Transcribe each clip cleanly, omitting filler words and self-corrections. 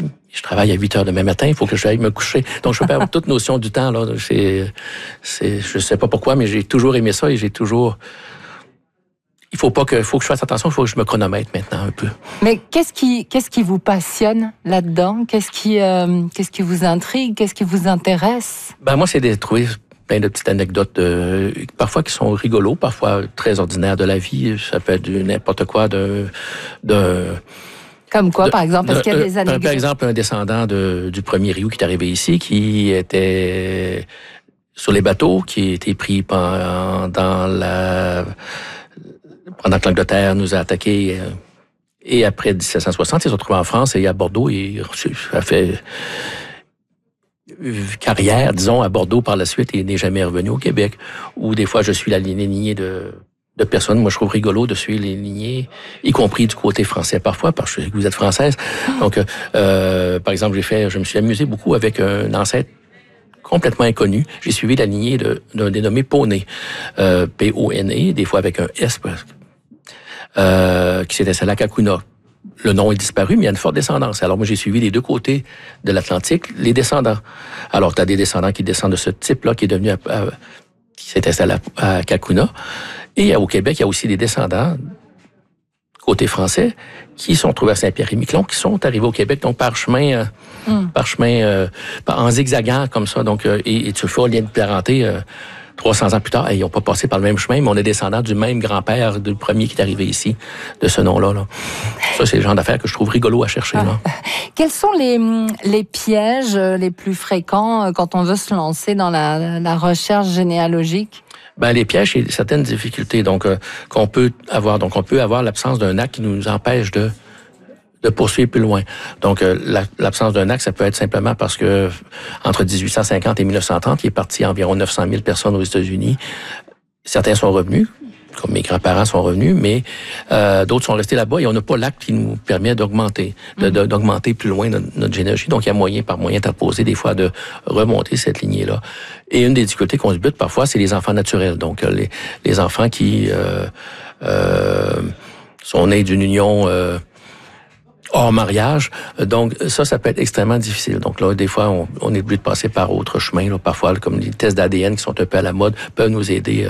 je travaille à 8h demain matin, il faut que j'aille me coucher. Donc, je perds toute notion du temps, là. Je sais pas pourquoi, mais j'ai toujours aimé ça et j'ai toujours... Il faut que je fasse attention, il faut que je me chronomètre maintenant un peu. Mais qu'est-ce qui vous passionne là-dedans? Qu'est-ce qui vous intrigue? Qu'est-ce qui vous intéresse? Moi, c'est de trouver plein de petites anecdotes, parfois qui sont rigolos, parfois très ordinaires de la vie. Ça peut être n'importe quoi Comme quoi, par exemple? Est-ce qu'il y a des anecdotes? Par exemple, un descendant du premier Rio qui est arrivé ici, qui était sur les bateaux, qui a été pris pendant que l'Angleterre nous a attaqués. Et après 1760, ils se sont retrouvés en France et à Bordeaux. Il a fait carrière, disons, à Bordeaux par la suite et n'est jamais revenu au Québec. Ou des fois, je suis la lignée de personnes. Moi, je trouve rigolo de suivre les lignées, y compris du côté français parfois, parce que vous êtes française. Donc, par exemple, je me suis amusé beaucoup avec un ancêtre complètement inconnu. J'ai suivi la lignée d'un dénommé Poney, P-O-N-E, des fois avec un S, qui s'est installé à Kakuna. Le nom est disparu, mais il y a une forte descendance. Alors moi, j'ai suivi les deux côtés de l'Atlantique, les descendants. Alors, tu as des descendants qui descendent de ce type-là, qui s'est installé à Kakuna. Et au Québec, il y a aussi des descendants, côté français, qui sont trouvés à Saint-Pierre-et-Miquelon, qui sont arrivés au Québec, donc en zigzagant comme ça. Donc, et tu fais un lien de parenté 300 ans plus tard, ils n'ont pas passé par le même chemin, mais on est descendants du même grand-père, du premier qui est arrivé ici, de ce nom-là. Là. Ça, c'est le genre d'affaires que je trouve rigolo à chercher. Là. Quels sont les pièges les plus fréquents quand on veut se lancer dans la recherche généalogique? Les pièges, c'est certaines difficultés qu'on peut avoir. Donc, on peut avoir l'absence d'un acte qui nous empêche de poursuivre plus loin. Donc, l'absence d'un acte, ça peut être simplement parce que entre 1850 et 1930, il est parti environ 900 000 personnes aux États-Unis. Certains sont revenus, comme mes grands-parents sont revenus, mais d'autres sont restés là-bas et on n'a pas l'acte qui nous permet d'augmenter plus loin notre généalogie. Donc, il y a moyen interposé des fois de remonter cette lignée-là. Et une des difficultés qu'on se bute parfois, c'est les enfants naturels. Donc, les enfants qui sont nés d'une union hors mariage. Donc, ça peut être extrêmement difficile. Donc là, des fois, on est obligé de passer par autre chemin. Là, parfois, comme les tests d'ADN qui sont un peu à la mode, peuvent nous aider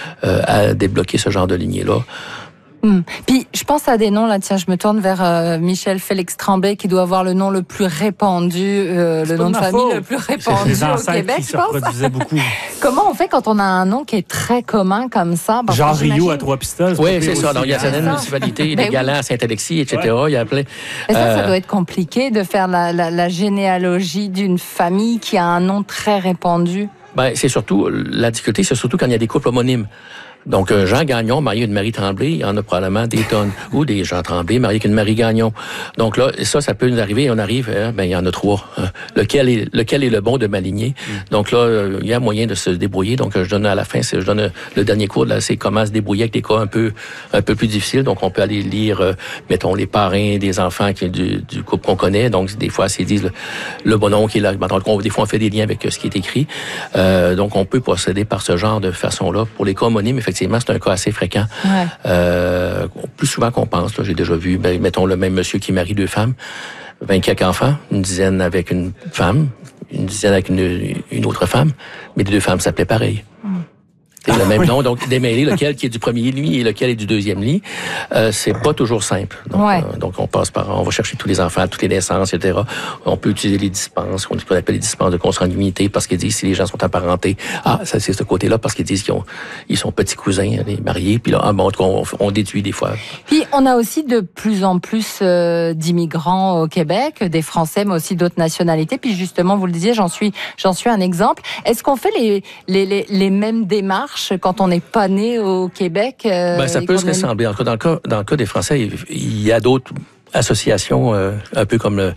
à débloquer ce genre de lignée-là. Puis, je pense à des noms, là, tiens, je me tourne vers Michel Félix Tremblay, qui doit avoir le nom le plus répandu, le nom de famille le plus répandu au Québec, je pense. Beaucoup. Comment on fait quand on a un nom qui est très commun comme ça? Jean Rio à Trois-Pistoles. Oui, c'est ça. Donc, il y a certaines municipalités, les Galants à Saint-Alexis, etc. Ouais. Il y a plein. Et ça doit être compliqué de faire la généalogie d'une famille qui a un nom très répandu. C'est surtout, la difficulté, c'est surtout quand il y a des couples homonymes. Donc, Jean Gagnon, marié d'une Marie Tremblay, il y en a probablement des tonnes. Ou des Jean Tremblay, mariés avec une Marie Gagnon. Donc là, ça peut nous arriver. On arrive, il y en a 3. Lequel est le bon de ma lignée? Donc là, il y a moyen de se débrouiller. Donc, je donne à la fin, je donne le dernier cours, là, c'est comment se débrouiller avec des cas un peu plus difficiles. Donc, on peut aller lire, mettons, les parrains des enfants du couple qu'on connaît. Donc, des fois, ils disent le bonhomme qui est là. Des fois, on fait des liens avec ce qui est écrit. Donc, on peut procéder par ce genre de façon-là. Pour les cas homonymes, effectivement, c'est un cas assez fréquent. Ouais. Plus souvent qu'on pense. Là, j'ai déjà vu, mettons, le même monsieur qui marie 2 femmes, 20 quelques enfants, une dizaine avec une femme, une dizaine avec une autre femme, mais les 2 femmes s'appelaient pareil. C'est le même nom, donc démêler lequel qui est du premier lit et lequel est du deuxième lit, c'est pas toujours simple. Donc, on va chercher tous les enfants, toutes les naissances, etc. On peut utiliser les dispenses, qu'on appelle les dispenses de consanguinité, parce qu'ils disent si les gens sont apparentés. Ça c'est ce côté-là, parce qu'ils disent qu'ils sont petits cousins, les mariés. Puis là, on déduit des fois. Puis on a aussi de plus en plus d'immigrants au Québec, des Français, mais aussi d'autres nationalités. Puis justement, vous le disiez, j'en suis un exemple. Est-ce qu'on fait les mêmes démarches quand on n'est pas né au Québec? Ça peut se ressembler. En tout cas, dans le cas des Français, il y a d'autres associations, un peu comme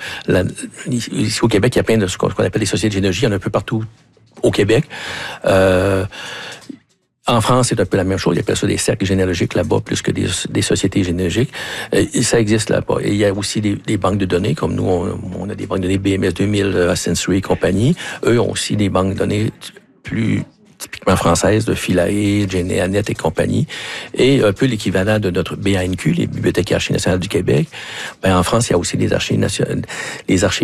ici au Québec, il y a plein de ce qu'on appelle les sociétés de généalogie, il y en a un peu partout au Québec. En France, c'est un peu la même chose. Ils appellent ça des cercles généalogiques là-bas, plus que des sociétés généalogiques. Ça existe là-bas. Et il y a aussi des banques de données, comme nous, on a des banques de données BMS 2000, Sensory et compagnie. Eux ont aussi des banques de données plus typiquement françaises, de Philae, Généanet et compagnie, et un peu l'équivalent de notre BANQ, les Bibliothèques et Archives nationales du Québec. En France, il y a aussi les archives nationales, les archives